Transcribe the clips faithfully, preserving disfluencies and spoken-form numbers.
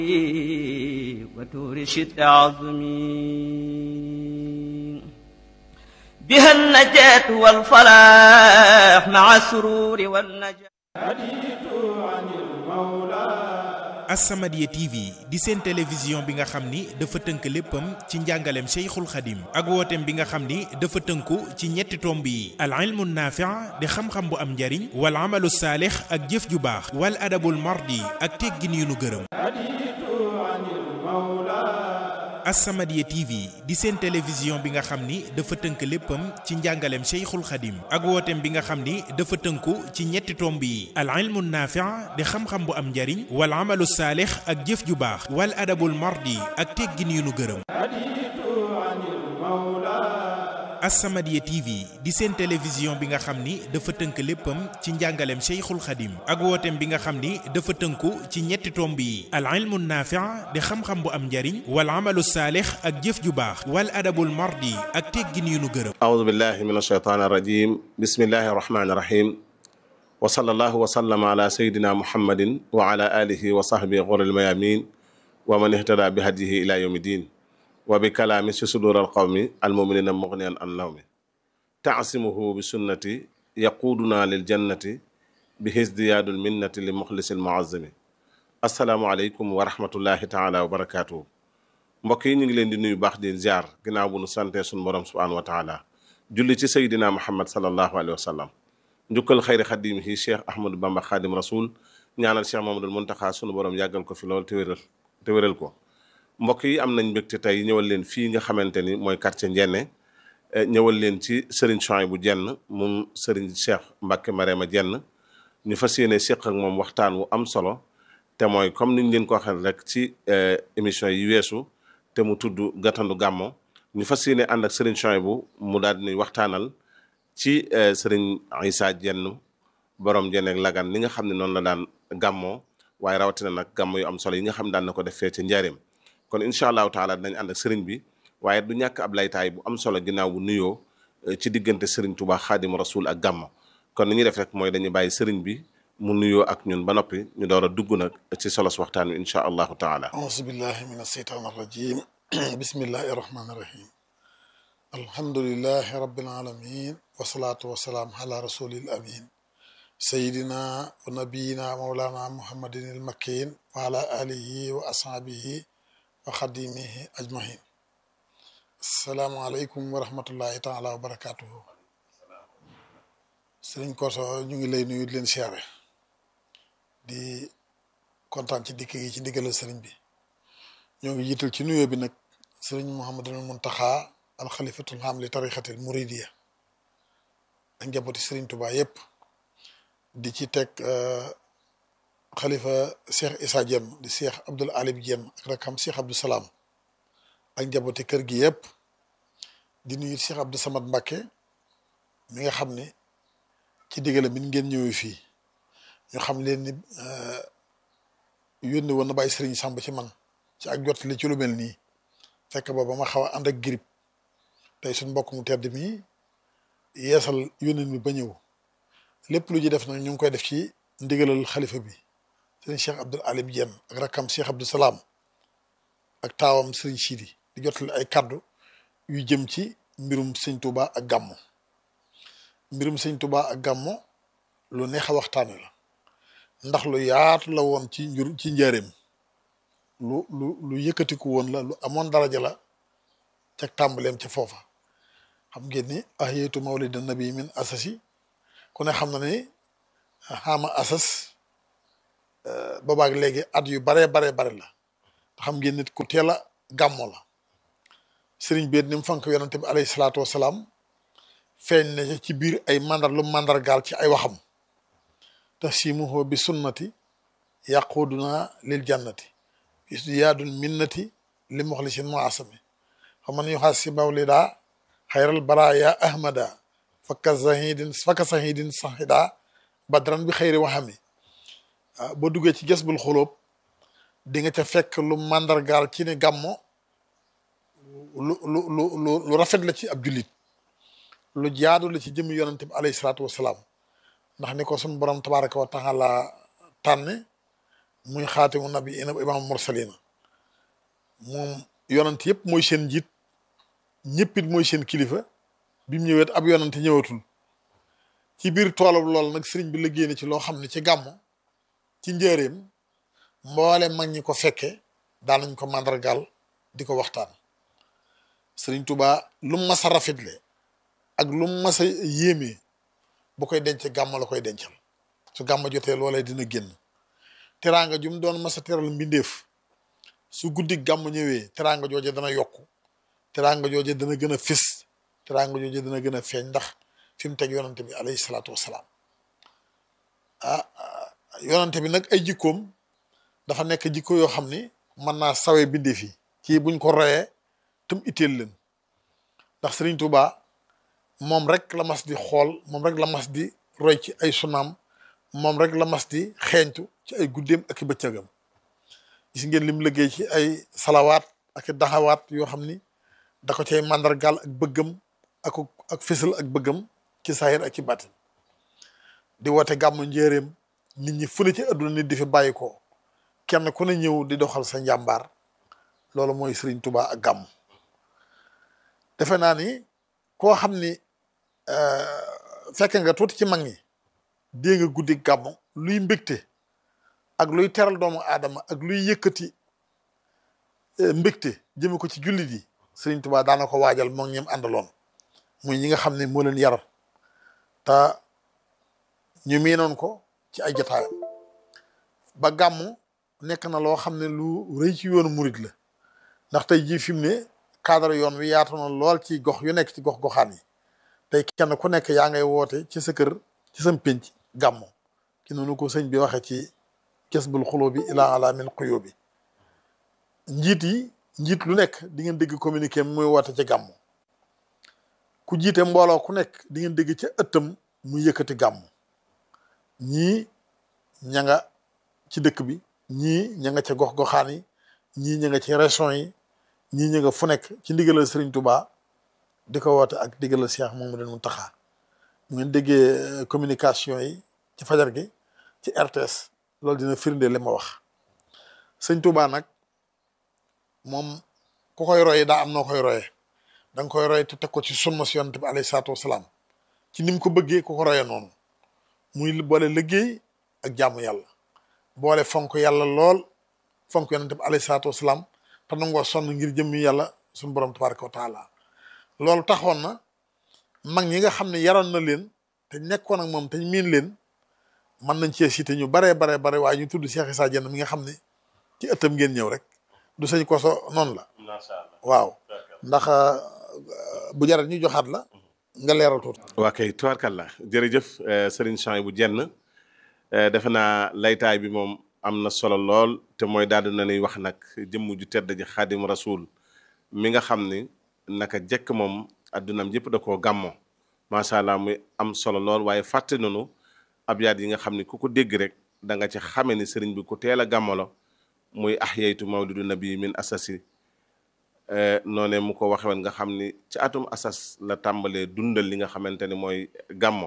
وتور شد عظمي بها النجاة والفلاح مع السرور والنجاة. As-Samadiyya T V di seen télévision bi nga xam ni dafa tënk léppam ci njàngaleem Cheikhul Khadim ak wooteem bi nga xam ni dafa tënku ci ñetti tomb yi al ilmu naafi' di xam-xam bu am njariñ wal amalu saalix ak jëf ju baax wal adabul mardi ak teggin yu nu gërëm. As-Samadiyya T V di seen télévision bi nga xam ni dafa tënk léppam ci njàngaleem Cheikhul Khadim ak wooteem bi nga xam ni dafa tënku ci ñetti tomb yi al ilmu naafi' di xam-xam bu am njariñ wal amalu saalix ak jëf ju baax wal adabul mardi ak teggin yu nu gërëm. As-Samadiyya T V di seen télévision bi nga xam ni dafa tënk léppam ci njàngaleem Cheikhul Khadim ak wooteem bi nga xam ni dafa tënku ci ñetti tomb yi al ilmu naafi' di xam-xam bu am njariñ wal amalu saalix ak jëf ju baax wal adabul mardi ak teggin yu nu gërëm. A'udhu billahi minash shaitanir rajim. Bismillahir rahmanir rahim. Wa sallallahu wa sallama ala sayyidina Muhammadin wa ala alihi wa sahbihi ghuril mayamin wa man ihtada bi hadihi ila yawmiddin. wa bi kalaami si sudur al qawmi al muminina mughniyan an nawmi taasimuhu bi sunnati yaquuduna lil jannati bi hisdiyaadul minnati li muxlisil muazzami. asalaamualeykum wa rahmatullahi taala wa barakaatuhu. mbokk yi ñu ngi leen di nuyu baax di ziar ginnaaw bu nu santee suñu borom subhaanahu wa taala julli ci saydina muhammad sallallahu alayhi wa sallam njukkal xayri xadimihi cheikh ahmadou bamba xaadim rasul ñaanal cheikh mamadul muntaxa sunu borom yàggal ko fi lool te wéral te wéral ko. mbokk yi am nañ mbégte tey ñëwal leen fii nga xamante ni mooy quartier Njenne ñëwal leen ci Serigne Souhaïbou Diène moom Serigne Cheikh Mbacké Mariama Diène ñu fas yéene séq ak moom waxtaan wu am solo te mooy comme niñ leen ko waxee rek ci émission yi weesu te mu tudd gàttandu gàmmo ñu fas yéene ànd ak Serigne Souhaïbou mu daal di nuy waxtaanal ci Serigne Issa Diène borom Diène ak Lagan li nga xam ne noonu la daan gàmmoo waaye rawatina nag gàmmo yu am solo yi nga xam daan na ko def fee ci njaareem. kon incha allahu taala dinañ ànd ak sëriñ bi waaye du ñàkk ab laytaay bu am solo ginnaaw bu nuyoo ci diggante sëriñ Tuubaa xaadim rasul ak gàmmo kon ni ñuy def rek mooy dañuy bàyyi sëriñ bi mu nuyoo ak ñun ba noppi ñu door a dugg nag ci solos waxtaan wi incha allahu taala. auzu billahi min asheytaan arrajim bismillahi arrahmani irrahim alhamdulilahi rabbil alamin wasalaatu wasalaam ala rasulil amin sayidina wa nabiyina mawlana muhammadin il makkin wa ala alihi wa ashaabihi wa xadimihi ajmahin. asalaamaaleykum wa rahmatullahi taala wa barakatuhu. sëriñ Koso ñu ngi lay nuyu di leen siyaare di kontaan ci dikk gi ci ndigalal sëriñ bi ñoo ngi jiital ci nuyoo bi nag sëriñ Muhammadul Muntaxa alxalifatul am li tarixatil muridiya ak njabooti sëriñ Tuubaa yépp di ci teg xalifa Cheikh Issa Diène di Cheikh Abdoul Alib Diène ak rakam Cheikh Abdou Salam ak njabooti kër gi yëpp di nuyu Cheikh Abdou Samad Mbacké mi nga xam ne ci diggale bi ngeen ñëwee fii ñu xam leen ni yónni woon na bàyyi Serigne Samb ci man ci ak jot li ci lu mel nii fekk booba ma xaw a ànd ak girib tey suñ mbokk mu tedd mi yeesal yónni mi ba ñëw lépp lu ji def nag ñu ngi koy def ci ndigalal xalifa bi sëriñ Cheikh Abdoul Alib Diène ak rakkam Cheikh Abdou Salam ak taawam sëriñ Sidi di jotale ay kaddu yu jëm ci mbirum sëñ Touba ak gàmmo mbirum sëñ Touba ak gàmmo lu neex a waxtaane la ndax lu yaatu la woon ci njur ci njaareem lu lu lu yëkkatiku woon la lu amoon daraja la ca tàmbaleem ca foofa xam ngeen ni ahiyatu mawlid nabi min asasi ku ne xam na ne xaama asas boobaak léegi at yu baree baree bare la te xam ngeen nit ku teel a gàmmo la sëriñ bi ni mu fonk yonante bi alayhi salaatu wasalaam feeñ na ci biir ay mandar lu mandargaal ci ay waxam tasimuhu bi sunnati yaquduna lil jannati isdiyaadul minnati li muxlisin muasami xaman yu xas si mawlida xayral baraya ahmada fakka sahidin fakka sahidin sahida badran bi xëyri waxami boo duggee ci ges bul xulóob di nga ca fekk lu màndargaal ci ne gàmmo lu lu lu lu rafet la ci ab jullit lu jaadu la ci jëmmi yonante bi alayhi salaatu wasalaam ndax ni ko suñu borom tabaraka wa taala tànne muy xaatimu nabiina imaam mursalina moom yonent yëpp mooy seen njiit ñëppit mooy seen kilifa bi mu ñëwee ab yonent ñëwatul ci biir toolam lool nag sëriñ bi liggéey na ci loo xam ne ci gàmmu ci njëreem mboole mag ñi ko fekke daan nañ ko màndargaal di ko waxtaan sëriñ Tuuba lu mu mas a rafetle ak lu mu mas a yéemee bu koy denc gàmm la koy dencal su gàmm jotee loolee dina génn teraanga ju mu doon mas a teral mbindeef su guddi gàmm ñëwee teraanga jooje dana yokku teraanga jooje dana gën a fis teraanga jooje dana gën a feeñ ndax fi mu teg yonante bi alayhi salaatu wasalaam ah yonante bi nag ay jikkoom dafa nekk jikko yoo xam ni mën naa sawe bindee fi ci buñ ko royee tam itteel leen ndax Sëriñ Tuuba moom rek la mas di xool moom rek la mas di roy ci ay sunaam moom rek la mas di xeeñtu ci ay guddeem ak i bëccëgam gis ngeen lim liggéey ci ay salawaat ak i daxawaat yoo xam ni da ko cay màndargaal ak bëggam ak ak fésal ak bëggam ci saahir ak ci baatin di woote gàmmu njéeréem nit ñi fu ne ci àdduna nit di fi bàyyi ko kenn ku ne ñëw di doxal sa njàmbaar loolu mooy Sëriñ Tuuba ak gàmm defe naa ni koo xam ni fekk nga tuuti ci mag ñi dégg nga guddi gàmm luy mbégte ak luy teral doomu aadama ak luy yëkkati mbégte jëme ko ci jullit yi Sëriñ Tuuba daana ko waajal moom ñoom àndaloon muy ñi nga xam ne moo leen yar te ñu miinoon ko ci ay jotaayam ba gàmm nekk na loo xam ne lu rëy ci yoonu murit la ndax tey jii fi mu ne cadre yoon wi yaatu na lool ci gox yu nekk ci gox goxaan yi tey kenn ku nekk yaa ngay woote ci sa kër ci sam pénc gàmmu ki noonu ko sëñ bi waxee ci Jazbul Xuluubi ilaa alaamil xuyuubi njiit yi njiit lu nekk di ngeen dégg communiqué muy woote ci gàmmu ku jiite mbooloo ku nekk di ngeen dégg ca ëttam muy yëkkati gàmmu ñii ña nga ci dëkk bi ñii ña nga ca gox goxaan yi ñii ña nga ci région yi ñii ña nga fu nekk ci ndigalal Sëriñ Tuuba di ko woote ak ndigalal Cheikh Mouhamadoul Mountakha ñu ngeen déggee communication yi ci fajar gi ci R T S loolu dina firnde li ma wax Sëñ Tuuba nag moom ku koy roy daa am noo koy royee da nga koy roy te teg ko ci sunna si Yonent bi alayhi salaatu wasalaam ci ni mu ko bëggee ku ko royee noonu muy boole liggéey ak jaamu yàlla boole fonk yàlla lool fonk Yonent bi alayhi salaatu wasalaam te nangoo sonn ngir jëmmi yàlla suñu borom tabaraka wa taala loolu taxoon na mag ñi nga xam ne yaroon na leen te nekkoon ak moom te miin leen mën nañ cee cité ñu baree baree bare waaye ñu tudd Cheikh Issa Diène mi nga xam ne ci ëttam ngeen ñëw rek du sëñ Koso noonu la waaw ndax bu jarat ñu joxaat la nga leeral tuuti waa kay tubaarkàlla jërëjëf Serigne Souhaïbou Diène defe naa laytaay bi moom am na solo lool te mooy daal di na nuy wax nag jëmm ju tedd ji Xaadim Rasul mi nga xam ni naka jekk moom addunam yëpp da koo gàmmoo macha allah muy am solo lool waaye fàtte nanu abyaat yi nga xam ni ku ko dégg rek da nga ci xame ni sëriñ bi ku teel a gàmmalo muy ahyaytu mawlidu nabi min asasi noonee mu ko waxe woon nga xam ni ci atum asas la tàmbalee dundal li nga xamante ni mooy gàmmo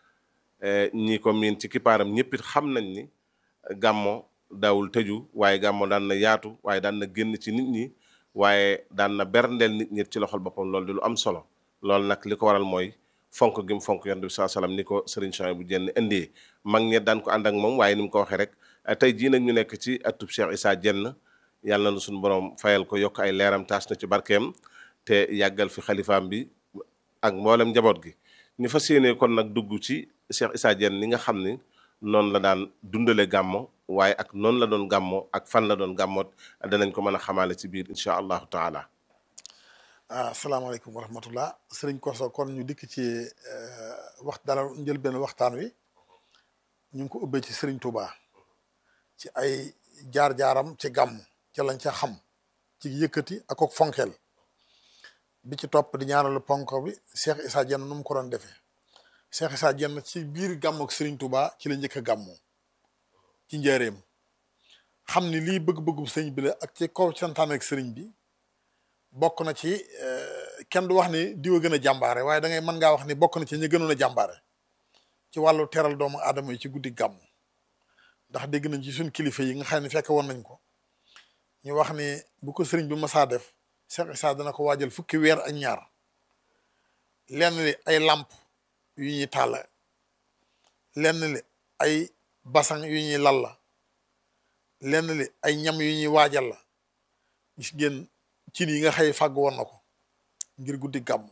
ñi ko miin ci kippaaram ñëpp it xam nañ ni gàmmo daawul tëju waaye gàmmo daan na yaatu waaye daan na génn ci nit ñi waaye daan na berndeel nit ñi ci loxol boppam loolu di lu am solo loolu nag li ko waral mooy fonk gi mu fonk yonent bi saa salaam ni ko Serigne Souhaïbou Diène indee mag ñe daan ko ànd ak moom waaye ni mu ko waxee rek tey jii nag ñu nekk ci atub Cheikh Issa Diène yàlla na suñu borom fayal ko yokk ay leeram taas na ci barkeem te yàggal fi xalifaam bi ak mboolem njaboot gi ñu fas yéene kon nag dugg ci Cheikh Issa Diène li nga xam ni noonu la daan dundale gàmmo waaye ak noonu la doon gàmmo ak fan la doon gàmmoot danañ ko mën a xamaale ci biir incha allahu taala. ah asalaamaaleykum wa rahmatullah sëriñ Koso kon ñu dikk ci wax dala njël benn waxtaan wi ñu ngi ko ubbee ci Sëriñ Tuuba ci ay jaar-jaaram ci gàmm ci lañ ca xam ci yëkkati ak ak fonkeel bi ci topp di ñaareelu ponk bi Cheikh Issa Diène nu mu ko doon defee Cheikh Issa Diène ci biir gàmm ak Sëriñ Tuuba ci la njëkk a gàmmoo ci njëreem xam ni lii bëgg-bëggu sëriñ bi la ak ci kaw santaane ak sëriñ bi bokk na ci kenn du wax ni diwa gën a jàmbaare waaye da ngay mën ngaa wax ni bokk na ci ña gënoon a jàmbaare ci wàllu teral doomu aadama yi ci guddi gàmm ndax dégg nañ ci suñ kilifa yi nga xam ne fekk woon nañ ko ñu wax ne bu ko sëriñ bi masaa def Cheikh Issa dana ko waajal fukki weer ak ñaar lenn li ay làmp yu ñuy tàll lenn li ay basang yu ñuy lal la lenn li ay ñam yu ñuy waajal la gis ngeen cin yi nga xëy fàgg woon na ko ngir guddi gàmm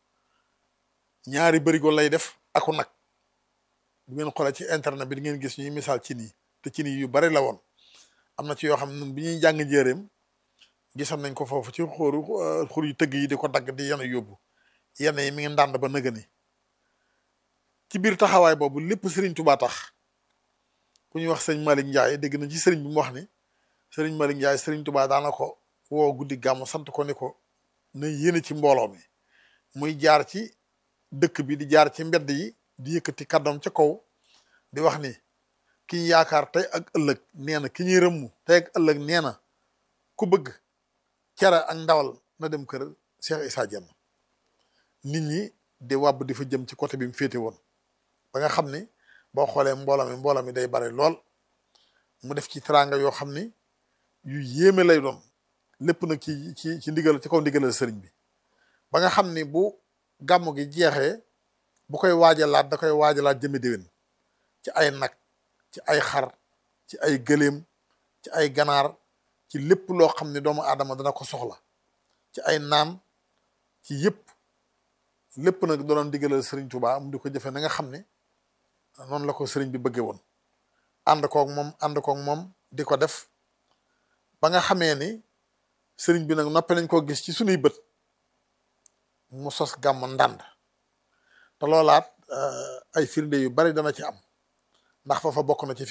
ñaari bërigo lay def aku nag bu ngeen xoolee ci internet bi di ngeen gis ñuy misaal cin yi te cin yi yu bari la woon am na ci yoo xam ne bi ñuy jàng njéeréem gisoon nañ ko foofu ci xóoru xur yu tëgg yi di ko dagg di yenu yóbbu yenn yi mi ngi ndànd ba nëgëni ci biir taxawaay boobu lépp Serigne Touba tax ku ñuy wax sëriñ Malick Ndiaye dégg na ci sëriñ bi mu wax ni Serigne Malick Ndiaye Serigne Touba daana ko woo guddi gàmm sant ko ni ko na yéene ci mbooloo mi muy jaar ci dëkk bi di jaar ci mbedd yi di yëkkati kàddoom ca kaw di wax ni ki ñu yaakaar tey ak ëllëg nee na ki ñuy rëmmu tey ak ëllëg nee na ku bëgg cere ak ndawal na dem kër Cheikh Issa Diène nit ñi di wàbb di fa jëm ci côté bi mu féete woon ba nga xam ni boo xoolee mbooloo mi mbooloo mi day bari lool mu def ci teraanga yoo xam ni yu yéeme lay doon lépp nag ci ci ci ndigal ci kaw ndigalal sëriñ bi ba nga xam ni bu gàmmu gi jeexee bu koy waajalaat da koy waajalaat jëme déwén ci ay nag ci ay xar ci ay gëléem ci ay ganaar ci lépp loo xam ne doomu aadama dana ko soxla ci ay naan ci yëpp lépp nag doonoon digalal sëriñ Touba mu di ko jëfe na nga xam ne noonu la ko sëriñ bi bëggee woon ànd koog moom ànd koog moom di ko def ba nga xamee ni sëriñ bi nag noppe nañ koo gis ci sunuy bët mu sos gàmm ndànd te loolaat ay firnde yu bari dana ci am ndax foofa bokk na ci